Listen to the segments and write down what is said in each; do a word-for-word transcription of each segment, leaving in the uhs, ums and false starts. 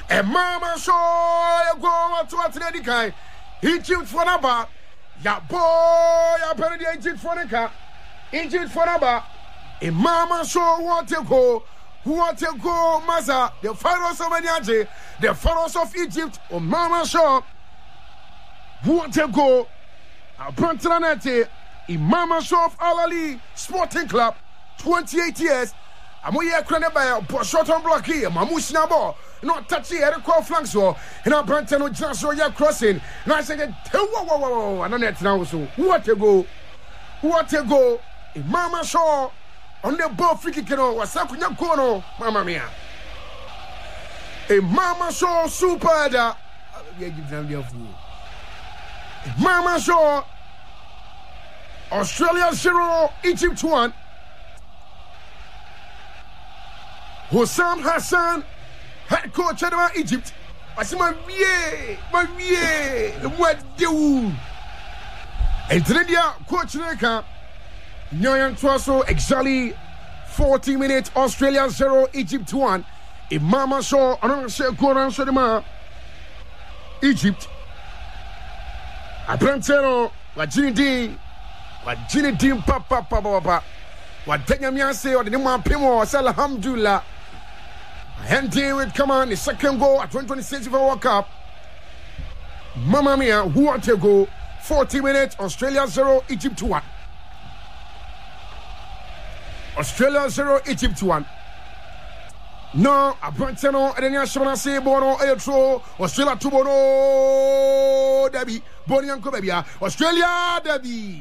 A mama show you go to what the guy. Egypt for number. Ya boy, ya penny Egypt for the Egypt for number. A mama show want to go. Who want to go, Maza? The pharaohs of Maniaje, the pharaohs of Egypt, or mama show. Who want to go? A Pantranete, Imama show of Al Ali Sporting Club, twenty-eight years. Amoya crane by a shot on block here, Mamushina ball, not touchy at a call flanks or in a Brantano Joshua ya crossing. And I said, whoa, whoa, whoa, and net now. So, what to go? What to go? A mama show on the ball free kick, was Sakuya Kono, Mamma Mia. A mama show super da. Mama show Australia zero, Egypt one. Hossam Hassan, head coach of Egypt. I say, my vie, my vie, what do? And today, coach Neka, Nyan Twaso, exactly forty minutes, Australia zero, Egypt one. A mama show, I don't say, go on, so the ma Egypt. I don't tell what Ginny D, what Ginny D, papa, papa, papa, what Tenyamia say, or the name of Pimo, Alhamdulillah. Henty will come on the second goal at twenty twenty-six for World Cup. Mamma mia, who want to go? forty minutes, Australia zero, Egypt one. Australia zero, Egypt one. No, I brought you no, and then I shall say Bono, Electro, Australia two Bono, Debbie, Bonnie and Cobebia, Australia, Debbie.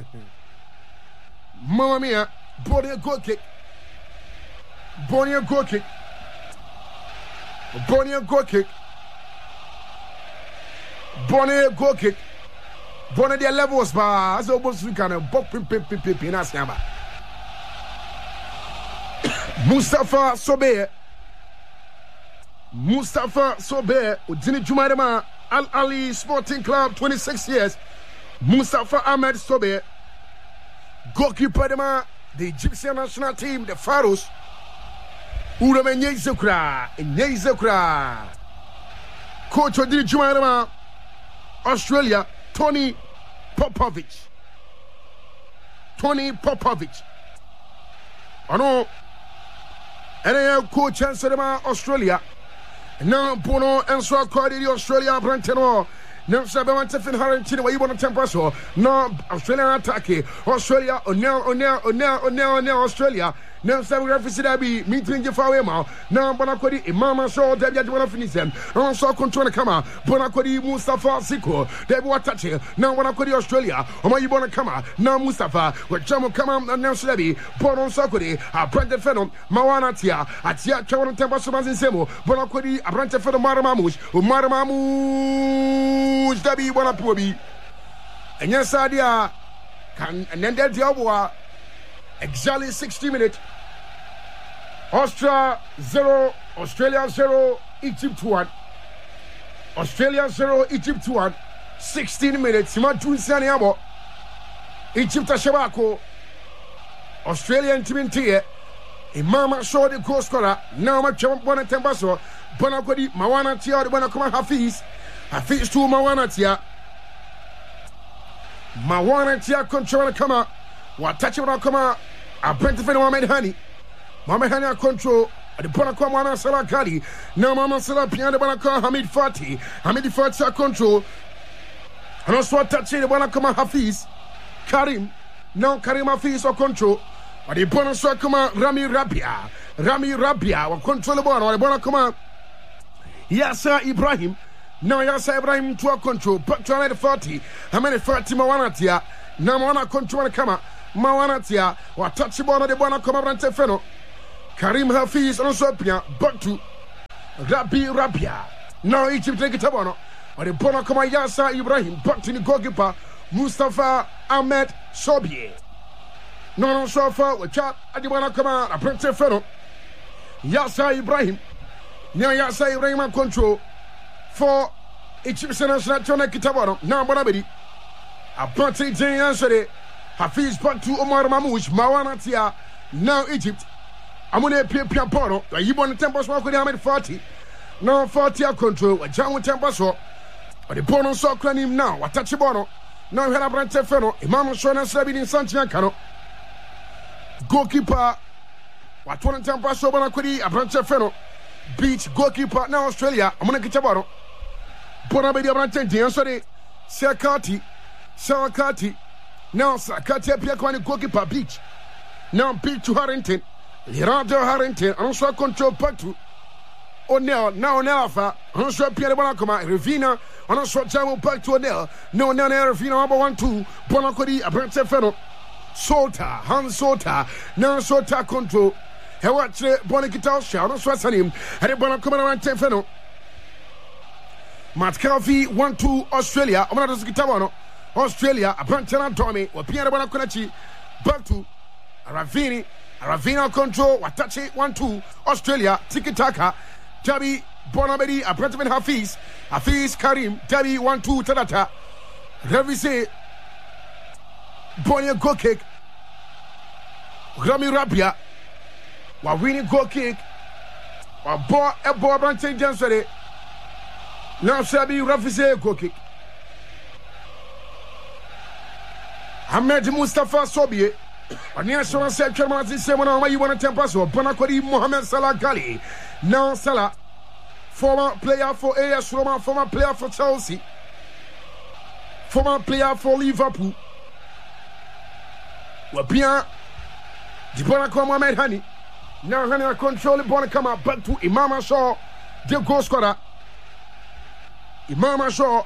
Mamma mia, Bonnie goal kick. Bonnie goal kick. Bonnie goal kick. Bonnie goal kick. Bonnie their levels ba as almost we can bop pim pim pim pim pim as yamba. Mustafa Sobe. Mustafa Sobe Udini Jumaidama Al Ali Sporting Club, twenty-six years. Mustafa Ahmed Sobe, goalkeeper dema the Egyptian national team, the Pharaohs. Urame Nyezekura, Nyezekura. Coach Odini Jumaidama, Australia, Tony Popovich. Tony Popovich. I know. And then coach and Sedema, Australia. Now Bono and so called the Australia Brantano. Now Sabaman Tiffin Harrington, where you want to temper so. Now Australia attack. Australia, or now, or now, or now, or now, or now, Australia. Now Sabu Referee that be meeting you for a now Bonacodi, Imama Shaw, Debbie, you want to finish them. Now so control the camera. Bonacodi, Mustafa Siko, Debbie, what touch it. Now Bonacodi, Australia. Or my you want to come now Mustafa, with Jamo come and now Shebi, Bono Sakodi, a Brent Phenom, Mawana Tia, a Tia, Chawan Tempasumas in Semo, Bonacodi, a Brent Phenom Maramamush, who Maramamush, Debbie, one up be. And yes, idea can and then there's the other. Exactly sixty minutes. Austria zero, Australia zero, Egypt one. Australia zero, Egypt one. sixteen minutes. Sima Junsiani Abo. Egypt Shabako. Australian team in Tia. Imama show the goal scorer. Now my champ Bona Tembaso. Bonakodi, Mawana Tia, the Bonakoma Hafiz. Hafiz to Mawana Tia. Mawana Tia control come out. What touch it come out? I bring the Mohamed Hani. Mohamed Hani control. The Bonacom Mama Salah Kadi. Now Mama Salah Piano Bonacom Hamid Fati. Hamid Fati control. And also touch it. The Bonacom Hafiz. Karim. Now Karim Hafiz or control. But the Bonacom come out Rami Rabia. Rami Rabia or control the ball. Or the Bonacom Yasser Ibrahim. Now Yasser Ibrahim to a control. Back to Hamid Fati. Hamid Fati Mawanatia. Now Mwana control the camera. Mawanatia, or touch the ball of the Bona Comarante Feno. Karim Hafiz and Sopia, back to Rabbi Rabia. Now Egypt take it abono. Or the Bona Comayasa Ibrahim, back to the goalkeeper, Mustafa Ahmed Sobie. No, no, so far, with chat at the Bona Coma, a Prince Feno. Yasa Ibrahim. Now Yasa Ibrahim control for Egyptian national Kitabano. Now Bonabedi. A Prince Jane answered. Hafiz back to Omar Mamouche, Mawanatia, now Egypt. I'm going to pay Piamporo, you want to temper smoke with Ahmed Fati. Now forty control. Wa jamu tempa so. But the bono so kranim now. Wa touch bono. Now we have Brante Feno. Imam Shona Sabi in Santiago. Goalkeeper. Wa twenty tempa so bana kudi Brante Feno. Beach goalkeeper now Australia. I'm gonna get a bono. Bona be the Brante Dian sorry. Sakati. Sakati. Now Sakati appear kwani goalkeeper Beach. Now Beach to Harrington. Leonardo Harrington. I don't so control back to O'Neill. Now O'Neill fa. I don't so Pierre Bonacoma. Revina. I don't so Jamu back to O'Neill. No now Revina number one two. Bonacodi. Brente Feno. Sota. Hans Sota. Now Sota control. He watch Bonakita Shah. I don't so him. And Bonacoma around ten Feno. Matt Calvi one two Australia. I'm not Gitawano. Australia. Brente Tommy. Or Pierre Bonaconachi. Back to Ravini. Ravina control, Watachi one two, Australia, Tiki Taka, Jabi Bonabedi, a Brentman Hafiz, Hafiz Karim, Jabi one two, Tadata, Revise, Bonia go kick, Rami Rabia, while winning go kick, while Bo a Bo Branton Jansere, now Sabi Revise go kick. Ahmed Mustafa Sobie. Ania Shona said, Kermati Semana, why you want to temper so? Bonacodi Mohamed Salah Gali. Now Salah, former player for A S Roma, former player for Chelsea, former player for Liverpool. Wapia, the Bonacom Mohamed Hani. Now Hani control the Bonacama back to Imam Shaw, the goal scorer. Imam Shaw.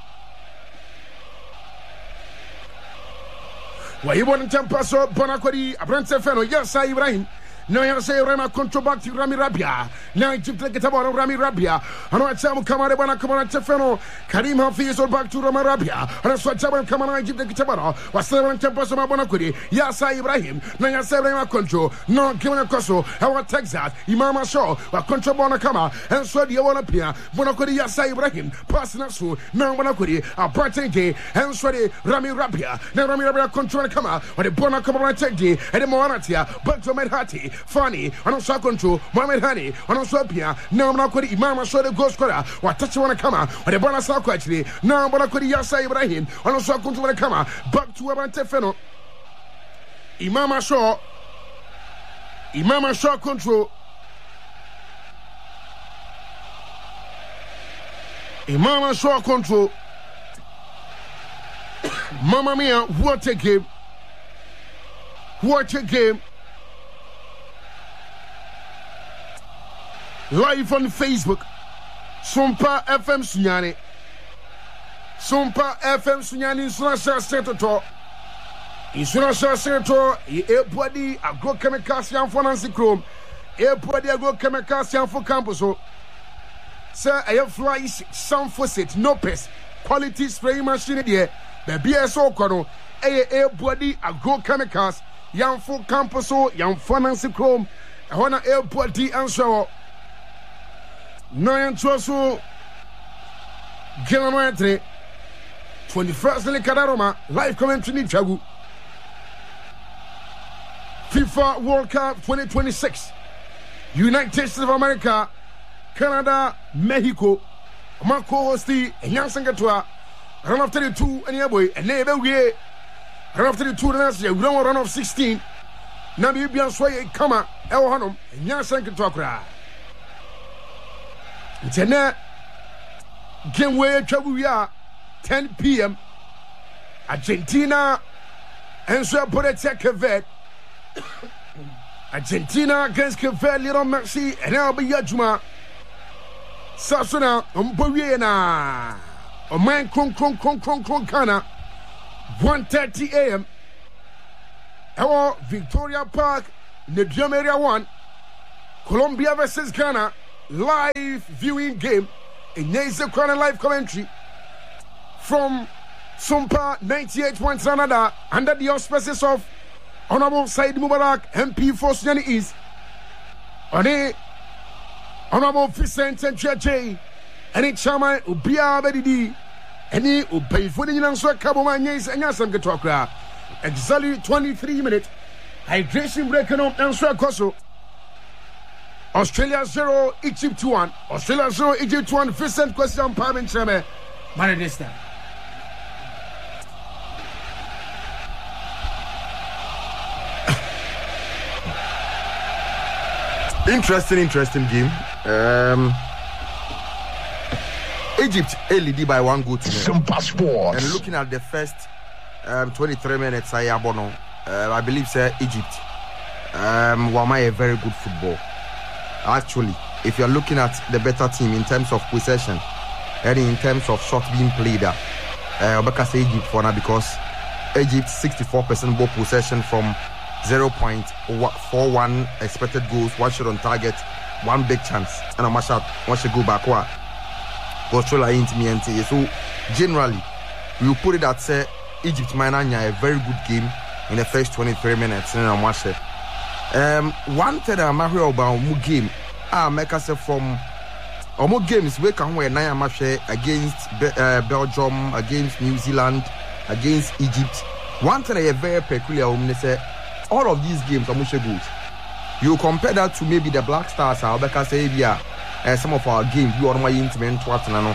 Why you want to temper so Bonacodi, Brente Feno, yes, Ibrahim. Now you say Rama control back to Rami Rabia. Now you take it about Rami Rabia. And I tell Kamara Bonacoma Tefeno, Karim Hafiz or back to Rama Rabia. And that's what Jaban Kamara Egypt Kitabara was seven tempers of Bonacodi. Yes, Ibrahim. Now you say Rama control, no Kimana Koso, our Texas, Imam Shaw, or control Bonacama, and so the Olympia, Bonacodi, yes, Ibrahim, passing us through, now Bonacodi, a Brante, and so the Rami Rabia. Now Rami Rabia control Kama, or the Bonacoma Tegi, and the Moanatia, but to Medhati. Funny, I don't so control Mohamed Hani, I don't so Pia, now I'm not going to Imam show the ghost scorer, or touch one come out, or the bonus actually, now I'm going to Yasa Ibrahim, I don't so control the camera, back to Abante Feno. Imam Shaw, Imam Shaw control, Imam Shaw control, Mamma Mia, what a game, what a game. Live on Facebook, Sumpa F M Sunyani, Sumpa F M Sunyani, Sunasha Senator, Sunasha Senator, everybody, a go chemicals for Nancy Chrome, everybody, a go chemicals for campus. Sir, I have flies, some faucet, no pest, quality spray machine here, the B S O Kono, everybody, a go chemicals, young for campus, young for Nancy Chrome, I want to everybody answer. Nine Trosso Gilanoentre twenty-first in Cadaroma, live commentary in Chagu. FIFA World Cup twenty twenty-six, United States of America, Canada, Mexico, Marco Hosti, and Yansan Gatua, run of thirty-two, and yeah, boy, and never we run of thirty-two, and that's a run of sixteen. Namibian Sway, Kama, El Hanum, and Yansan Gatua. Tonight, game where we are ten p m Argentina and so put a check of it. Argentina against Cavet, Little Maxi, and I'll be Yajuma. Sasuna, Umboyena, a man kron kron kron kron kron kana. one thirty a m Our Victoria Park, Nedium Area one, Colombia versus Ghana. Live viewing game in Neza Crown live commentary from Sumpa ninety-eight point Canada under the auspices of Honorable Said Mubarak M P for Sunyani East. One Honorable Vincent and J and it Chama Ubia Bedidi and he Ubay for the Yanswa Kaboma Yes and Yasam Getokra. Exactly twenty-three minutes hydration break on Answer Koso. Australia zero, Egypt one. Australia zero, Egypt one. Vincent question, Pam and Cheme. Manadesta. Interesting, interesting game. Um, Egypt A lead by one goal to nil. And looking at the first um, twenty-three minutes, I uh, I believe sir, Egypt um, were a very good football. Actually, if you're looking at the better team in terms of possession and in terms of shots being played, uh, I say Egypt for now because Egypt sixty-four percent ball possession from zero point four one expected goals, one shot on target, one big chance, and a match out. Once you go back, what? Australia intimate. So generally, we will put it that say Egypt minor a very good game in the first twenty-three minutes. And I'm watching. Um, one thing I'm hearing about more game. Ah, make us from more games we can win nine match against Be- uh, Belgium, against New Zealand, against Egypt. One thing I very peculiar. Um, say all of these games are much good. You compare that to maybe the Black Stars, or because yeah, uh, some of our games we are my intimate to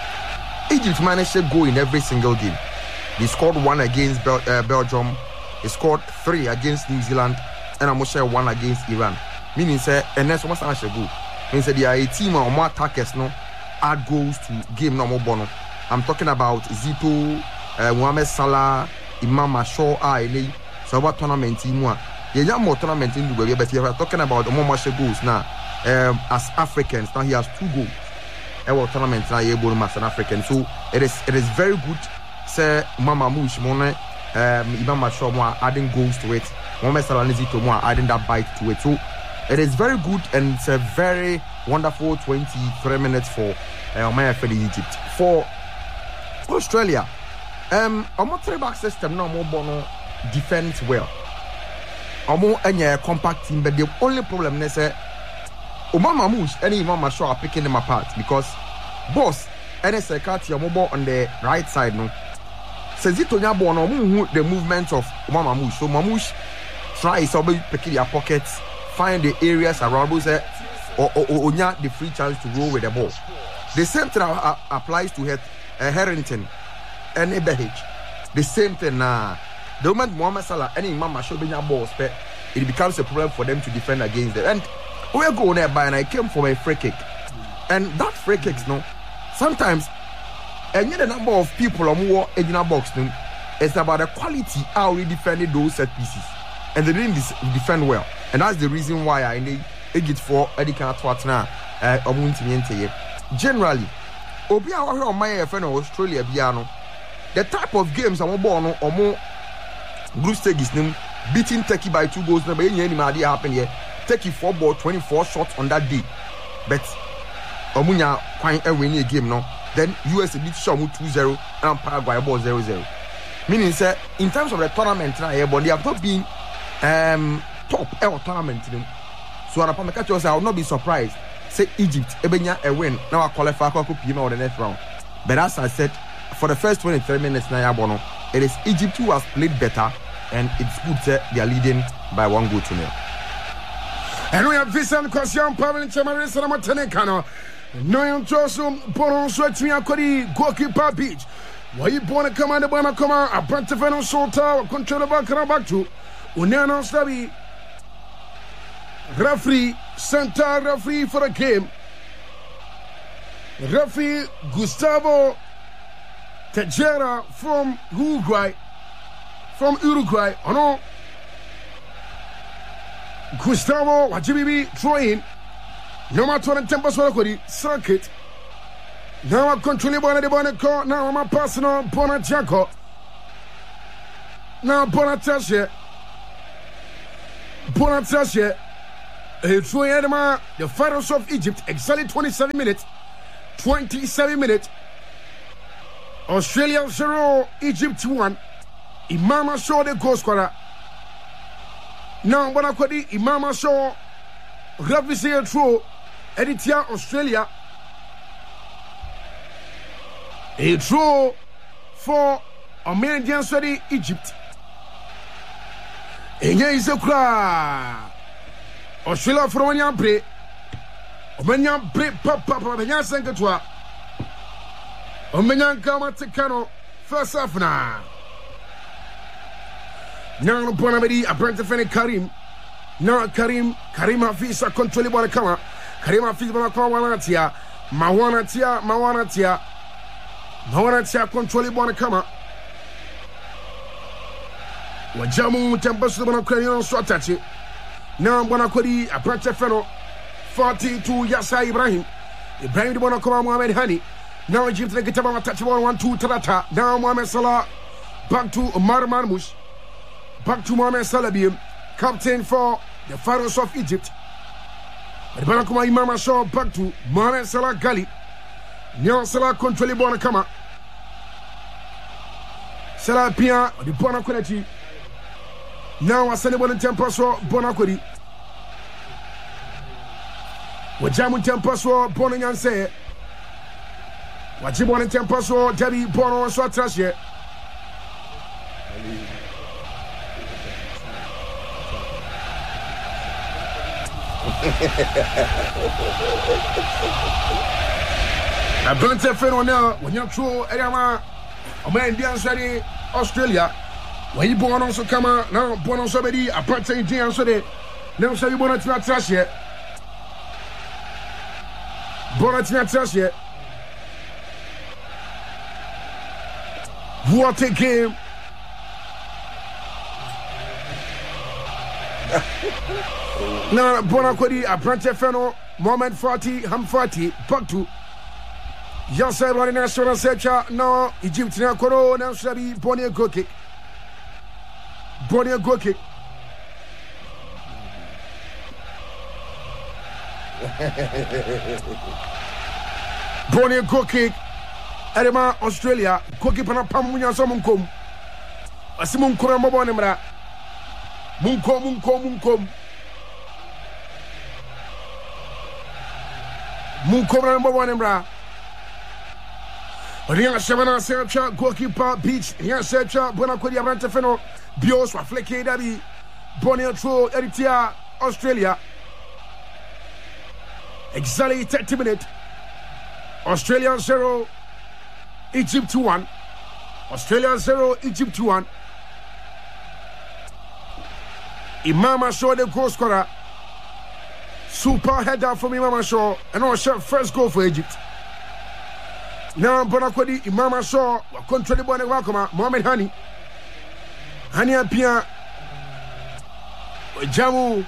Egypt managed to go in every single game. They scored one against Bel- uh, Belgium, they scored three against New Zealand, and I'm share one against Iran. Meaning say, and that's what I should go. Means that they are a team or more attackers no add goals to game no more bono. I'm talking about Zito, uh, Mohamed Salah, Imam Ashor, Ali. So what tournament team one? Yeah, yeah, more tournament in the way, but you're talking about the more goals now. Um, as Africans, now he has two goals. Our tournament now able to as an African. So it is it is very good. Say Mama Mush Mone, um, Imam Ashor adding goals to it. Mohamed Salah Zito more adding that bite to it. So it is very good and it's a very wonderful twenty-three minutes for uh, my for Egypt. For Australia, um, I'm not three back system now more bono. Defense well. Omo any compact team, but the only problem is that Obama Mush any Imam Ashor are picking them apart because boss any security on the right side no says it on your bone the movement of Obama Mush. So Mamush tries to pick their pockets, find the areas around say or or the free chance to roll with the ball. The same thing uh, applies to uh, Harrington and Ebehich. The same thing now. Uh, The moment Mohamed Salah any Imam Ashor being a ball, it becomes a problem for them to defend against them. And we're going there by and I came from a free kick. And that free kicks, no, sometimes and yet the number of people on war in a box, no, it's about the quality how we defended those set pieces. And they didn't defend well. And that's the reason why I need Egypt for Edika Twatna uh generally, Obia on my friend Australia Biano. The type of games I'm born or more group stage is name beating Turkey by two goals. Never any idea happen here. Turkey four ball, twenty-four shots on that day. But Omunya quite a winning game now. Then U S A beat Shamu two zero and Paraguay ball zero zero. Meaning say in terms of the tournament now, but they have not been um top L tournament. So I will not be surprised. Say Egypt, Ebenya a win. Now I qualify for the next round. But as I said, for the first twenty-three minutes now, Bono, it is Egypt who has played better, and it's good that they are leading by one goal to nil. And we have Vincent question, Pavel Chamaris and Amatenekano. No, I'm just born sweat me a goalkeeper beach. Why you born a commander, Bona Koma, a Brantefano Sota, control the back back to Unano Stabi. Referee, center referee for the game. Referee Gustavo Tejera from Uruguay. From Uruguay. Oh no. Gustavo Wajibibi throwing. No matter what tempers for the circuit. Now I'm controlling the Bonaco. Now I'm passing on Bonachaco. Now Bonatashe. Bonatashe. A throwing the Pharaohs of Egypt. Exactly twenty-seven minutes. twenty-seven minutes. Australia zero, Egypt one. Imam Ashor the goal scorer. Now, when I call it Imam Ashor, Ravisi throw, Editia Australia. A throw for American study Egypt. And here is a cry. Australia from one play. Omenya bre papa omenya senketwa. Omenya kama tekano first half na. Now bona bedi abrante fene Karim. Now Karim Karim Afisa control ball kama. Karim Afisa ball kama wana tia. Mawana tia mawana tia. Mawana tia control ball kama. Wajamu tembasu bana kwani so atachi. Now bona kwadi abrante fene forty-two Yasa Ibrahim. Ibrahim di bona kama Mohamed Hani. Now Egypt the Kitaba touch ball one two Tarata. Now Mohamed Salah back to Omar Marmoush. Back to Mohamed Salah, captain for the Pharaohs of Egypt. The Barakuma Imam Shaw back to Mohamed Salah Gali. Now Salah control the ball kama. Salah Pia the Bona Quality. Now I send the ball in tempo so Bona Quality. Wajamu tempo so Bona Yanse. Wajibu in tempo so Debbie Bono so Trashe. I burnt a friend on now when you're true. Edama, a man Indian study Australia. When you born also come out now, born on somebody, a part time Indian study. Now, so you born to not trash yet. Born to not trash yet. What a game! Now, Bonakwadi, a branch feno, moment forty, ham forty, back to Yasa Rani National Searcher, no, Egypt, now, Koro, now, Shabi, Bonia go kick. Bonia go kick. Bonia go kick. Edema, Australia, Koki Panapamunya Samunkum. A Simon Koramabonimra. Munko, Munko, Munko. Munko number one embra. Ria Shavana Sercha, goalkeeper beach, Ria Sercha, Bonacodia Rantafeno, Bios, Fleke Dabi, Bonia Tro, Eritrea, Australia. Exactly thirty minutes. Australia zero, Egypt one. Australia zero, Egypt one. Imama Shaw the goal scorer. Super header from Imama Shaw and also first goal for Egypt. Now Bonakwadi Imama Shaw will control the ball and welcome Mohamed Hani. Hani Apia Jamu.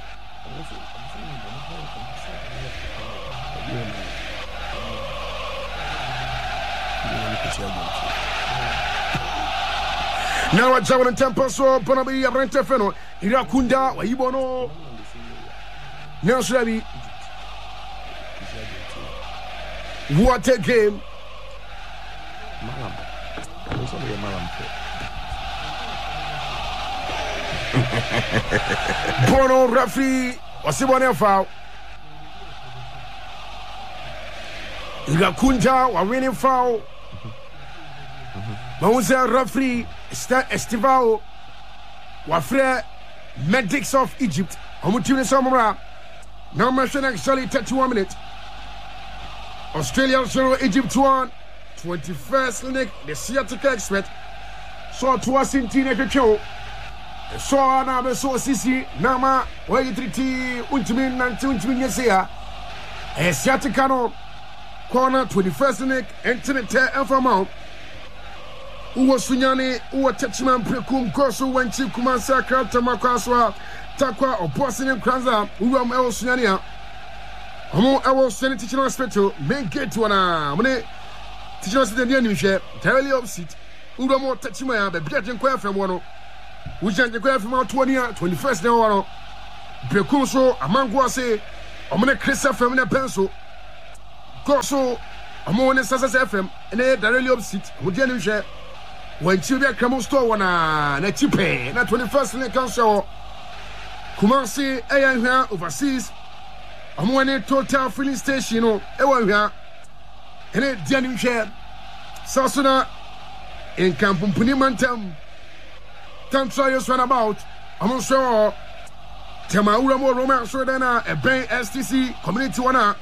Now a Javan tempo so Bonabi Abrante Feno Irakunda Waibono. Now Shabi. What a game. Bono referee Wasibone foul. Irakunda wa winning foul. Mausa referee Estivao Wafre Medics of Egypt. Omutune Samura. Now mention actually thirty-one minutes. Australia zero, Egypt one. twenty-first league, the Seattle expert. So to us in teenage show. So now so Sisi Nama where you treat Untimin Nanti Untimin Yesia. A Seattle Cano corner twenty-first league, internet and from out. Uwa Sunyani, Uwa Tetchman Prekum, Koso, Wenchi, Kumasa, Krata Makaswa, Takwa, or Boston and Kranza, Uwa El Sunyania. Homo, I will send it to hospital, make it to an arm. Teaching us the new share, terribly opposite. Uwa more Tetchima, the Breton Quail from one. We sent the Quail from our twenty, twenty-first now. Prekum so, among Guase, Omana Christa from a pencil. Koso, Amon Sasa F M, and they directly opposite, who genuine share. When Chibia Camo store one na chipe na twenty-first in the council Kumasi Ayan overseas Amwane total filling station no ewa hia ene diani hwe Sasuna in Kampumpuni Mantam Tantra is run about I'm sure Temaura mo Roman so dana e ben S T C community wana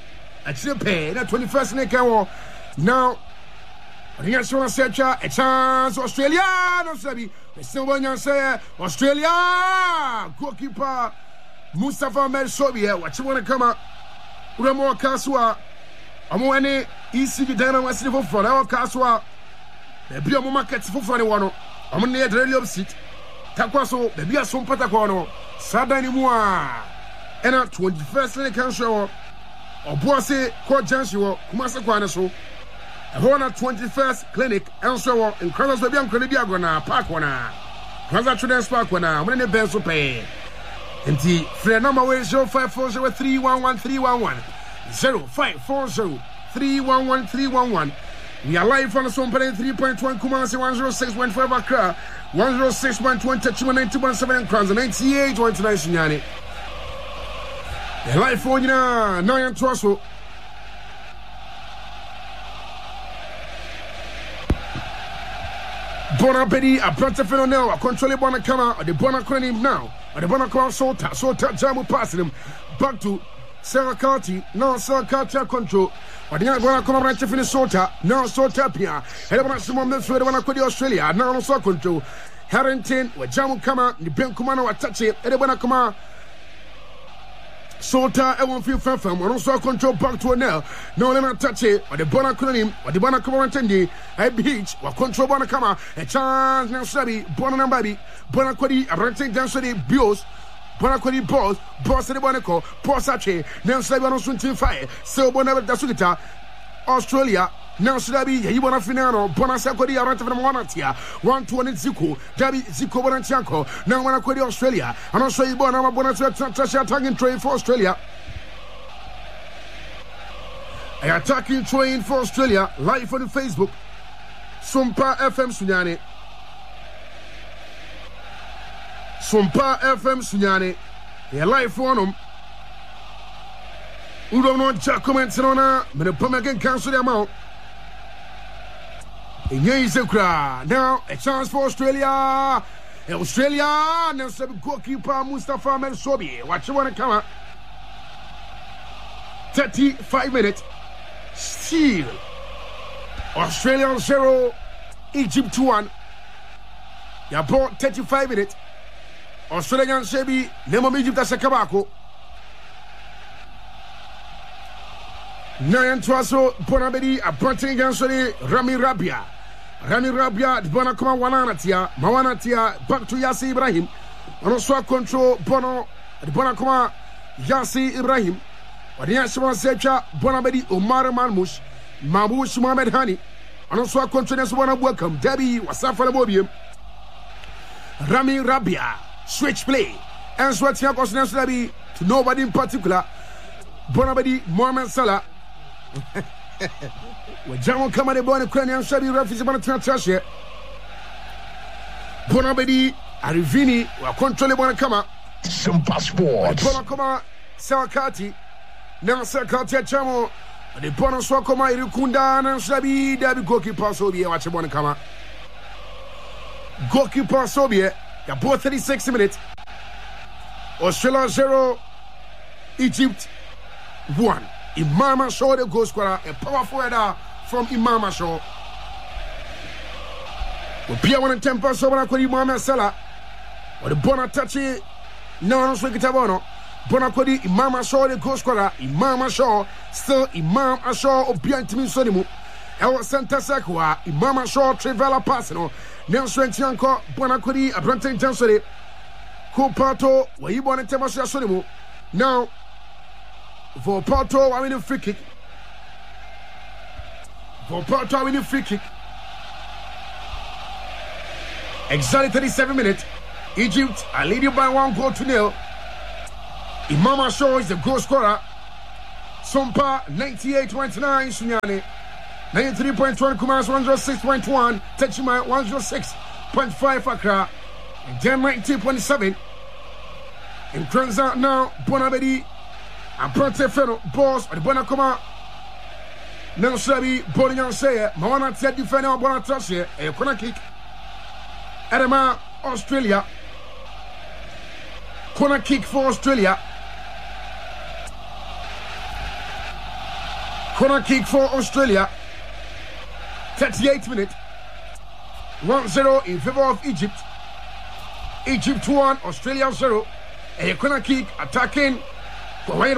actually pay na twenty-first ne kan wo now Ringa Shona Secha, a chance Australia, no Sabi, the Silvania say Australia, goalkeeper Mustafa Mel Sobia, what you want to come up? Uramo Kaswa, Amoane, E C Dana was for for our Kaswa, the Biamo markets for funny one. I'm on the radio seat. Takwaso, the Bia Sum Patacono, Sadani Mua, and at twenty-first in the country, or Boise, Court Jansio, Kumasa Quanaso. Hona twenty-first clinic and so in Cross Baby and Crediagona, Park one. Cross Children's Park one. When the bells will pay. And the friend number is zero five four zero three one one three one one zero five four zero three one one three one one. We are live on the Sompane three point one Kumasi one zero six point five Accra one zero six point one Touchman ninety one seven Crowns ninety-eight point nine Sinyani. The live phone na nine Trosso. Bonapedi, a Prantafino now, a control Bona Kama, or the Bona Cronin now, or the Bona Crown Sota, Sota Jamu passing him back to Sarah Carty, now Sarah Carty control, or the Bona Kama Ranchafin Sota, now Sota Pia, Helena Simon, that's where the Bona Kodi Australia, now also control Harrington, where Jamu Kama, the Ben Kumano attach it, and the Bona Kama. Sota, I won't feel far from, also control back to a nail. No, let me touch it, or the Bona Cronin, or the Bona Kama Rantendi, I beach, or control Bona Kama, a chance now, Sabi, Bona Nambabi, Bona Kodi, a renting density, Bios, Bona Kodi balls, Boss the Bonaco, Possache, now Sabi on Swinting Fire, so Bona Dasugita, Australia. Now Sabi, you want to finano, Bona Sakodi, a rent of Monatia, one twenty Zico, Dabi Zico Bonatianco, now when I quit Australia, and also you born on Bonasha attacking train for Australia. A attacking train for Australia, live on Facebook. Sumpa F M Sunyani. Sumpa F M Sunyani. A live on them. We don't know Jack comments on her, but the Pamagan cancel the amount. Now, a chance for Australia. Australia, now some goalkeeper Mustafa Mel Sobi. What you want to come up? thirty-five minutes. Still. Australia zero, Egypt one. You bought thirty-five minutes. Australian Shebi, Nemo Egypt as a Kabako. Nyan Twaso, Bonabedi, a Ponting against Rami Rabia. Rami Rabia, the Bonakoma Wananatia, Mawanatia, back to Yassi Ibrahim. And also control Bono, the Bonakoma Yassi Ibrahim. But the Yashima Secha, Bonabedi, Omar Manmush, Mabush Mohamed Hani. And also control this one of welcome, Debbie, Wasafa Bobium. Rami Rabia, switch play. And so what's your Debbie to nobody in particular. Bonabedi, Mohamed Salah. When Jamon come at the born Ukrainian Shabi referees about to trash here. Bonabedi, Arivini, or control the born come up. Some passports. Bonakoma, Sakati, now Sakati Chamo, the Bonaswakoma, Irukunda, and Shabi, Dabi goalkeeper Sobia, watch a born come up. Goalkeeper Sobia, you both thirty-six minutes. Australia zero, Egypt one. Imama Shaw, the goal scorer, a powerful header from Imama Shaw. We Pia one and temper, so when I could Imama Salah, or the Bonatachi, no one swing it abono. Bonakodi, Imama Shaw, the goal scorer, Imama Shaw, still Imam Shaw, or Biantimi Sonimu. El Santa Sakwa, Imama Shaw, Trevella Passano, Nelson Tianco, Bonakodi, a Brenton Jansori, Copato, where you want to temper Sonimu. Now, for Porto, I mean a free kick. For Porto, I mean a free kick. Exactly thirty-seven minutes. Egypt are leading by one goal to nil. Imama Shaw is the goal scorer. Sompa ninety-eight point nine. Sunyani ninety-three point one. Kumas one hundred six point one. Techima one hundred six point five. Accra. And then ninety point seven. In Kranza now, Bonabedi. And Prante Feno, boss, or the Bonakoma. Nelsabi, Bonian say, Mawana said defender on Bonatrash, a corner kick. Adama, Australia. Corner kick for Australia. Corner kick for Australia. thirty-eight minutes. one zero in favor of Egypt. Egypt one, Australia zero. A corner kick attacking. A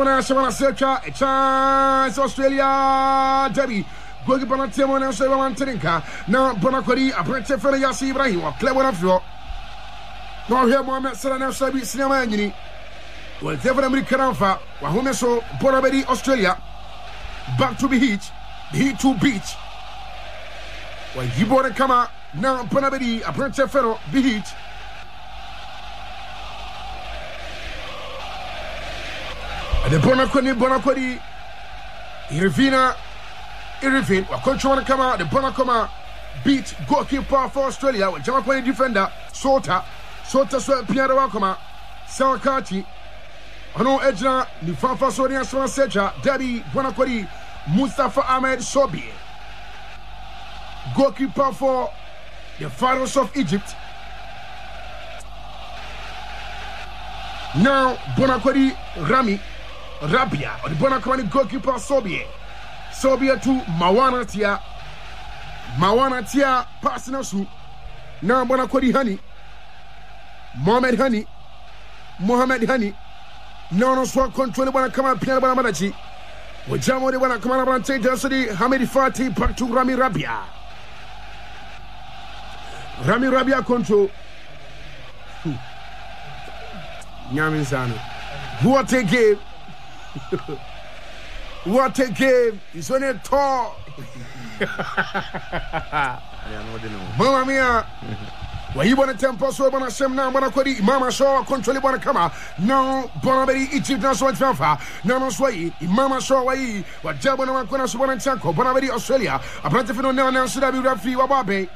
chance Australia Debbie. Gogi Bonatemo and Sevan Teninka. Now Bonacori, a British Yasi Ibrahim, or Clever of York. Now here Mohamed Salah Sabi Cinema Engine. Well, definitely Carafa, Wahomeso, Bonabedi, Australia. Back to the beach, the heat to beach. Well, you bought a come out now, Bonabedi, a British fellow, the heat. The Bonaconi, Bonaconi, Irvina, Irvin, or control come out, the Bonacoma beat goalkeeper for Australia with Jamaican defender, Sota, Sota Sweat Piano Wakoma, Sawakati, Ano Edna, Nifafa Sonia Seja, Daddy, Bonaconi, Mustafa Ahmed Sobi, goalkeeper for the Pharaohs of Egypt. Now, Bonaconi Rami. Rabia, or the Bonaconi goalkeeper Sobie. Sobie to Mawana Tia. Mawana Tia passing us. Now Bonaconi Honey. Mohamed Honey. Mohamed Honey. No, no, swap control the Bonacama Piano Bonamanachi. With Jamo the Bonacama Brante Delsody, Hamidi Fati, back to Rami Rabia. Rami Rabia control. Nyamin Sano. What a game! What a game! It's on a tour. Mamma mia! Why you want to tempo so bona sem na bona kodi mama show control bona kama no bona beri Egypt na so tfafa na no so yi mama show wai wa jabo na kona so bona chanko bona beri Australia abrante fino na na so da bi referee wa babe.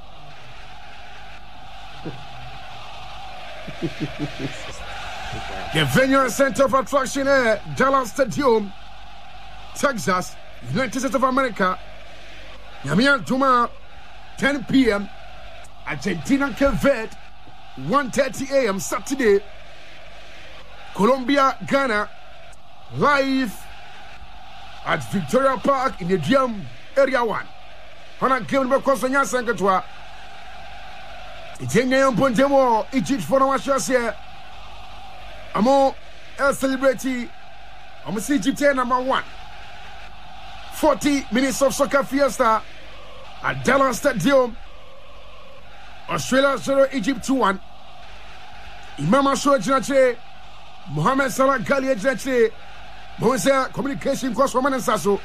The venue and center of attraction here, Dallas Stadium, Texas, United States of America. Yamian Tuma, ten p.m. Argentina Cape one thirty a.m. Saturday. Colombia, Ghana, live at Victoria Park in the D M Area one. Hana game because of Nyansa Ngatwa. Ijenya Yomponjemo, Egypt for our shows here. Amo el celebrity. I'm see Egypt number one. forty minutes of soccer fiesta at Dallas Stadium. Australia zero, Egypt two one. Imam Ashur Jinache, Mohamed Salah Gali Jinache, Moise communication course for Manan Sasso.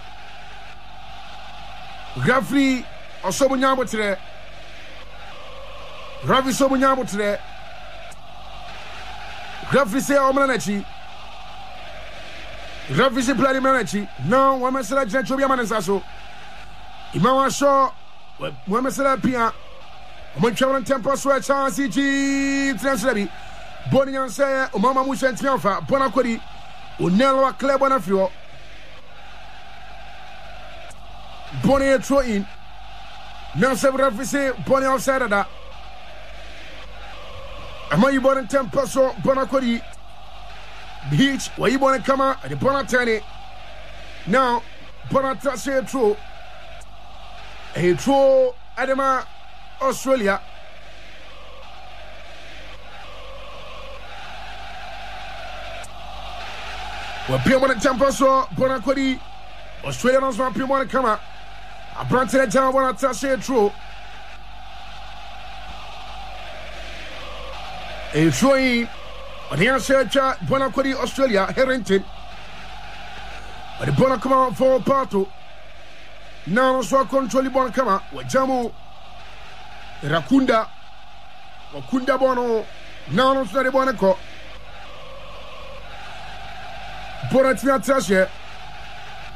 Referee Osobunyabo today. Ravi Sobunyabo today. Referee say Omanachi. Referee say Bloody Manachi. No, Mohamed Salah Jinache Obi Manan Sasso. Imam Ashur, Mohamed Salah Pia. I'm traveling tempo so a chance Egypt translate. Bonian say Mama Musa Tiafa, Bonacodi, Unelwa Club Bonafio. Bonnie throw in. Now several say Bonnie outside of that. Am I born in tempo so Bonacodi Beach, where you want to come out at the Bonatani. Now Bonata say throw a throw Adama. Australia. Well, people want to jump us so Bonacodi. Australia knows what people want to come out. I brought to the town when I touch it through. A throwing on the answer chat Bonacodi, Australia, Harrington. But the Bonacodi come out for Pato. Now, so control the Bonacama with Jamu. Rakunda, Wakunda Bono, now not the Bonaco. Bonatia Tasha,